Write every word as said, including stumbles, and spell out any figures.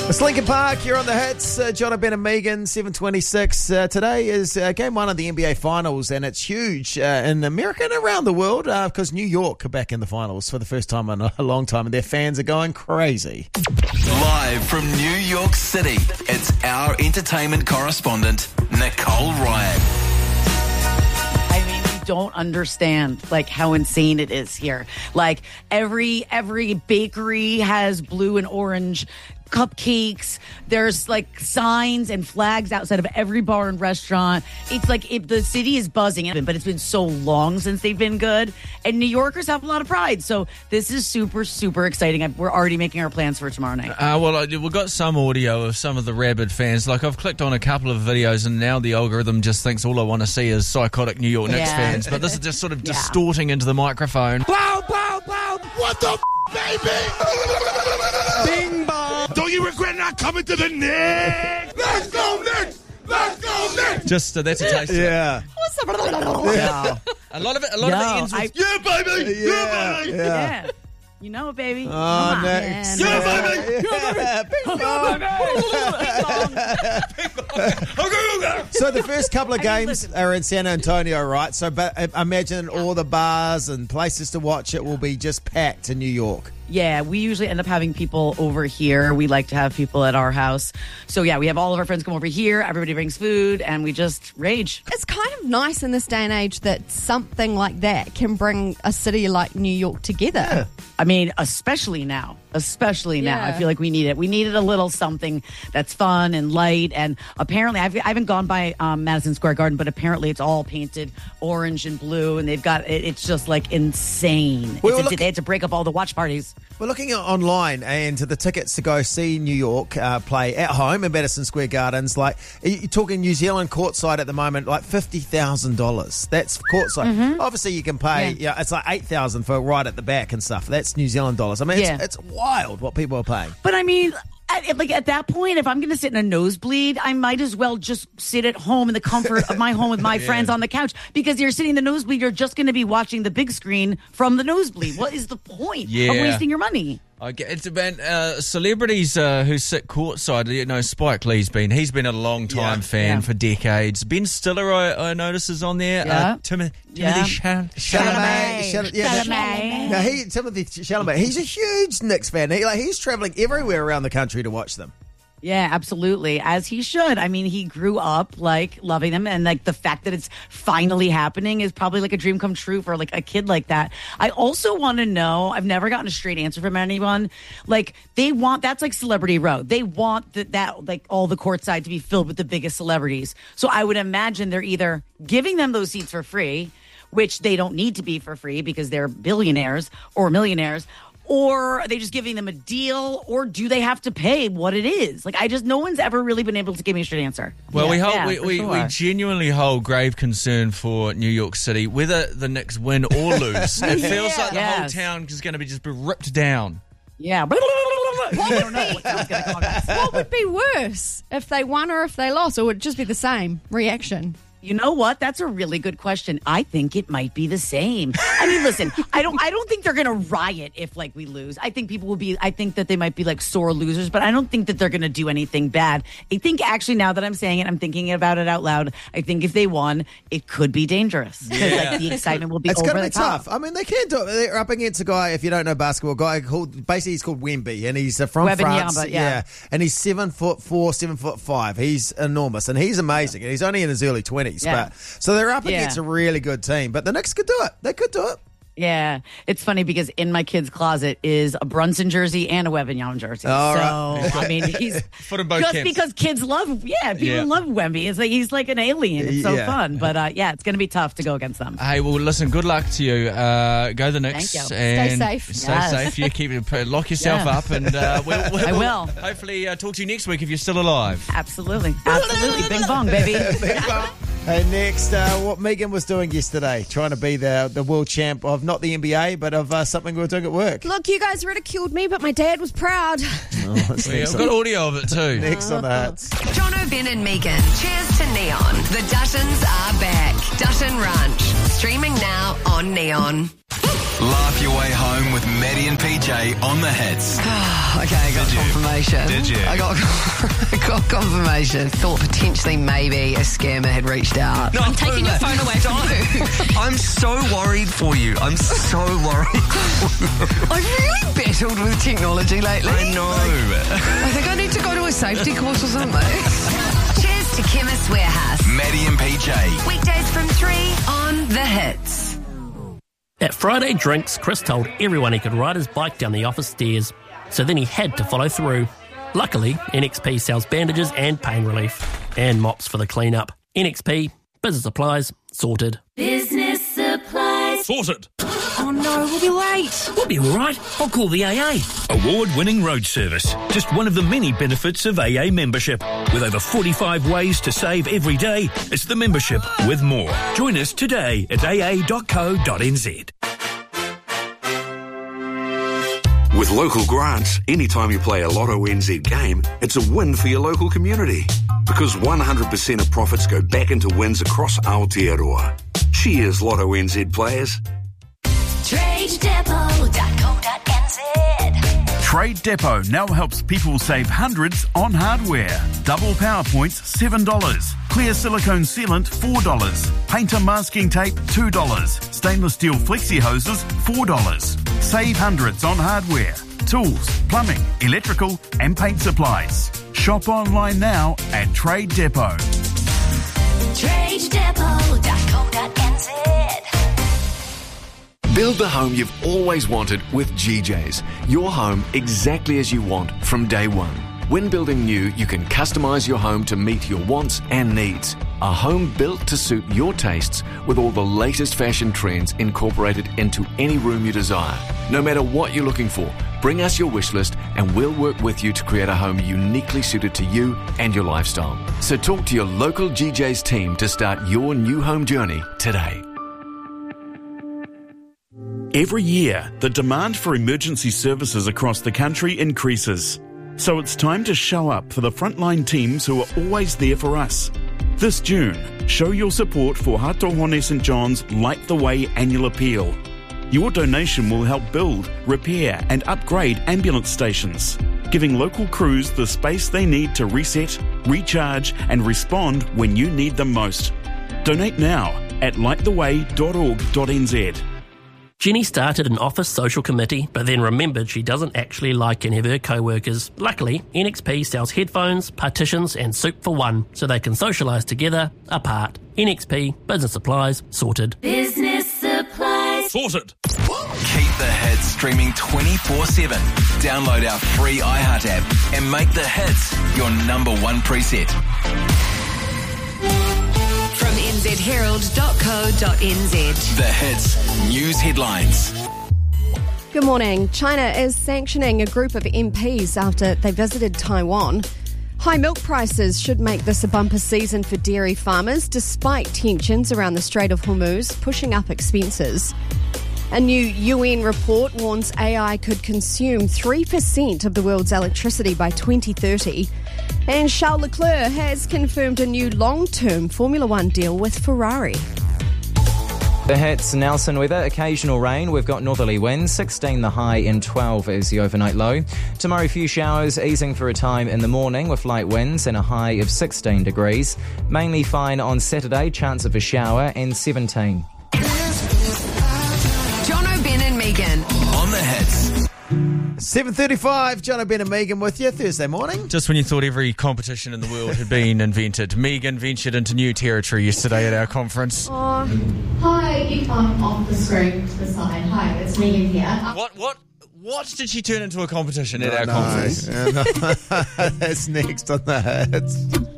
It's Lincoln Park here on the hits. Uh, John, Ben and Megan, seven twenty-six. Uh, today is uh, game one of the N B A Finals, and it's huge uh, in America and around the world because uh, New York are back in the finals for the first time in a long time, and their fans are going crazy. Live from New York City, it's our entertainment correspondent, Nicole Ryan. I mean, you don't understand like how insane it is here. Like every every bakery has blue and orange cupcakes. There's like signs and flags outside of every bar and restaurant. It's like it, the city is buzzing, but it's been so long since they've been good. And New Yorkers have a lot of pride. So this is super, super exciting. We're already making our plans for tomorrow night. Uh, well, we've got some audio of some of the rabid fans. Like, I've clicked on a couple of videos, and now the algorithm just thinks all I want to see is psychotic New York Knicks Yeah. fans. But this is just sort of Yeah. distorting into the microphone. Blow, blow, blow. What the f***, baby? Bing bong. Don't you regret not coming to the Knicks? Let's go, Knicks! Let's go, Knicks! Just uh, that's a taste. Yeah. Yeah. A lot of it. A lot No, of it ends with I- Yeah, baby! Yeah. Yeah, baby! Yeah. Yeah. You know it, baby. Oh, Come on, Knicks. man. Yeah, baby! Yeah. Bing bong. So the first couple of I mean, games listen. are in San Antonio, right? So but I imagine all the bars and places to watch it will be just packed in New York. Yeah, we usually end up having people over here. We like to have people at our house. So, yeah, we have all of our friends come over here. Everybody brings food, and we just rage. It's kind of nice in this day and age that something like that can bring a city like New York together. I mean, especially now. Especially now. Yeah. I feel like we need it. We needed a little something that's fun and light. And apparently, I've, I haven't gone by um, Madison Square Garden, but apparently it's all painted orange and blue. And they've got, it, it's just like insane. Well, It's- look- they had to break up all the watch parties. We're looking at online, and the tickets to go see New York uh, play at home in Madison Square Gardens, like you're talking New Zealand courtside at the moment, like fifty thousand dollars. That's courtside. Obviously, you can pay. Yeah. Yeah, it's like eight thousand for right at the back and stuff. That's New Zealand dollars. I mean, Yeah. it's, it's wild what people are paying. But I mean, at, like at that point, if I'm going to sit in a nosebleed, I might as well just sit at home in the comfort of my home with my friends on the couch. Because you're sitting in the nosebleed, you're just going to be watching the big screen from the nosebleed. What is the point Yeah. of wasting your money? I get, it's about uh, celebrities uh, who sit courtside. You know, Spike Lee's been. He's been a long time Yeah. fan Yeah. for decades. Ben Stiller, I, I notice, is on there. Yeah. Uh, Tim- Yeah. Timothy Chal- Chalamet. Chal- yeah, Chalamet. Now he, Timothy Chalamet, he's a huge Knicks fan. He, like, he's traveling everywhere around the country to watch them. Yeah, absolutely. As he should. I mean, he grew up like loving them, and like the fact that it's finally happening is probably like a dream come true for like a kid like that. I also want to know, I've never gotten a straight answer from anyone. Like they want, that's like Celebrity Row. They want that, that like all the courtside to be filled with the biggest celebrities. So I would imagine they're either giving them those seats for free, which they don't need to be for free because they're billionaires or millionaires. Or are they just giving them a deal? Or do they have to pay what it is? Like, I just, no one's ever really been able to give me a straight answer. Well, Yeah, we hold, yeah, we, for we, sure. we genuinely hold grave concern for New York City, whether the Knicks win or lose. It feels like the whole Yes. town is going to be just be ripped down. Yeah. I don't know what sounds going to come next. What would be worse, if they won or if they lost? Or would it just be the same reaction? You know what? That's a really good question. I think it might be the same. I mean, listen, I don't I don't think they're going to riot if like we lose. I think people will be I think that they might be like sore losers, but I don't think that they're going to do anything bad. I think actually now that I'm saying it, I'm thinking about it out loud. I think if they won, it could be dangerous. 'Cause, Yeah. like the excitement will be It's over going to the be top. tough. I mean, they can do it. They're up against a guy, if you don't know basketball, a guy called, basically he's called Wemby, and he's uh, from France. Wembanyama, yeah. And he's seven foot four, seven foot five. He's enormous, and he's amazing. And he's only in his early twenties. Yeah. But so they're up Yeah. against a really good team. But the Knicks could do it. They could do it. Yeah, it's funny because in my kid's closet is a Brunson jersey and a Wembanyama jersey. All so right. I mean, he's Foot in both just camps. because kids love, yeah, people Yeah. love Wemby. It's like he's like an alien. It's so Yeah. fun, but uh, yeah, it's going to be tough to go against them. Hey, well, listen, good luck to you. Uh, go the Knicks. Thank you. And Stay safe. Stay Yes. safe. You keep it, lock yourself Yeah. up, and uh, we'll, we'll, I will. hopefully uh, talk to you next week if you're still alive. Absolutely, absolutely, bing bong, baby. Hey, next, uh, what Megan was doing yesterday, trying to be the the world champ of not the N B A, but of uh, something we were doing at work. Look, you guys ridiculed me, but my dad was proud. Oh, that's Yeah, next, I've got on, audio of it too. next on the hats. John O'Ben and Megan. Cheers to Neon. The Duttons are back. Dutton Ranch. Streaming now on Neon. Laugh your way home with Maddie and P J on the hits. Okay, I got Did you? confirmation. Did you? I got, I got confirmation. Thought potentially maybe a scammer had reached out. No, I'm taking your phone away from you. I'm so worried for you. I'm so worried. I've really battled with technology lately. I know. I think I need to go to a safety course or something. Cheers to Chemist Warehouse. Maddie and P J. Weekdays from three on The Hits. At Friday Drinks, Chris told everyone he could ride his bike down the office stairs, so then he had to follow through. Luckily, N X P sells bandages and pain relief, and mops for the clean-up. N X P, business supplies, sorted. Business supplies. Sorted. Oh no, we'll be late. We'll be all right. I'll call the A A. Award-winning road service. Just one of the many benefits of A A membership. With over forty-five ways to save every day, it's the membership with more. Join us today at a a dot co dot n z. With local grants, anytime you play a Lotto N Z game, it's a win for your local community. Because one hundred percent of profits go back into wins across Aotearoa. Cheers, Lotto N Z players. trade depot dot co dot n z. Trade Depot now helps people save hundreds on hardware. Double power points, seven dollars. Clear silicone sealant, four dollars. Painter masking tape, two dollars. Stainless steel flexi hoses, four dollars. Save hundreds on hardware, tools, plumbing, electrical and paint supplies. Shop online now at Trade Depot. trade depot dot co dot n z. Build the home you've always wanted with G J's. Your home exactly as you want from day one. When building new, you can customise your home to meet your wants and needs. A home built to suit your tastes with all the latest fashion trends incorporated into any room you desire. No matter what you're looking for, bring us your wish list and we'll work with you to create a home uniquely suited to you and your lifestyle. So talk to your local G J's team to start your new home journey today. Every year, the demand for emergency services across the country increases. So it's time to show up for the frontline teams who are always there for us. This June, show your support for Hatohone St John's Light the Way annual appeal. Your donation will help build, repair and upgrade ambulance stations, giving local crews the space they need to reset, recharge and respond when you need them most. Donate now at light the way dot org dot n z. Jenny started an office social committee, but then remembered she doesn't actually like any of her co-workers. Luckily, N X P sells headphones, partitions and soup for one, so they can socialise together, apart. N X P, business supplies, sorted. Business supplies. Sorted. Keep the hits streaming twenty-four seven. Download our free iHeart app and make the hits your number one preset. From n z herald dot co dot n z. The hits news headlines. Good morning. China is sanctioning a group of M Ps after they visited Taiwan. High milk prices should make this a bumper season for dairy farmers, despite tensions around the Strait of Hormuz pushing up expenses. A new U N report warns A I could consume three percent of the world's electricity by twenty thirty. And Charles Leclerc has confirmed a new long-term Formula One deal with Ferrari. The hits, Nelson weather, occasional rain. We've got northerly winds, sixteen the high and twelve is the overnight low. Tomorrow, few showers, easing for a time in the morning with light winds and a high of sixteen degrees. Mainly fine on Saturday, chance of a shower and seventeen. Jono, Ben and Megan. On the hits. seven thirty-five, John O'Ben and Megan with you Thursday morning. Just when you thought every competition in the world had been invented, Megan ventured into new territory yesterday at our conference. Uh, hi, um, off the screen to the side. Hi, it's Megan here. Uh, What? What? What did she turn into a competition at No, our no. conference? Yeah, no. That's next on the hits.